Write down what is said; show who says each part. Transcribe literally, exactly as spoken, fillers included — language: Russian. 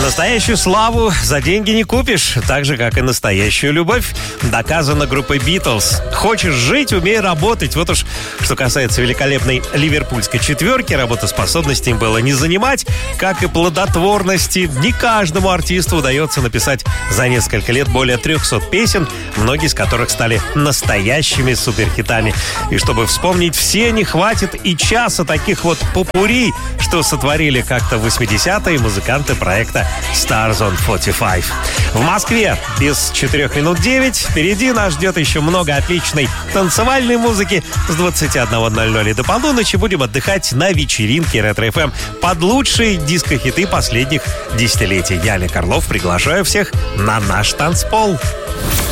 Speaker 1: Настоящую славу за деньги не купишь, так же, как и настоящую любовь. Доказано группой Beatles. Хочешь жить, умей работать. Вот уж что касается великолепной ливерпульской четверки, работоспособности им было не занимать, как и плодотворности. Не каждому артисту удается написать за несколько лет более трехсот песен, многие из которых стали настоящими суперхитами. И чтобы вспомнить все, не хватит и часа таких вот попурри, что сотворили как-то в восьмидесятые музыканты проекта Stars on сорок пять. В Москве без четырех минут девять. Впереди нас ждет еще много отличной танцевальной музыки. С двадцати одного ноль ноль и до полуночи будем отдыхать на вечеринке Ретро-эф эм под лучшие диско-хиты последних десятилетий. Я, Олег Орлов, приглашаю всех на наш танцпол.